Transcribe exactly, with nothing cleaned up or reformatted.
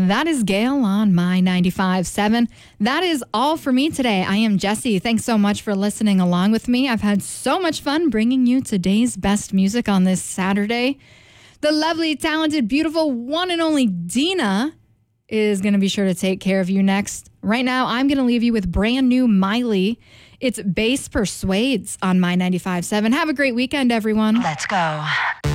That is Gail on My ninety-five point seven. That is all for me today. I am Jessie. Thanks so much for listening along with me. I've had so much fun bringing you today's best music on this Saturday. The lovely, talented, beautiful, one and only Dina is going to be sure to take care of you next. Right now, I'm going to leave you with brand new Miley. It's Bass Persuades on My ninety-five point seven. Have a great weekend, everyone. Let's go.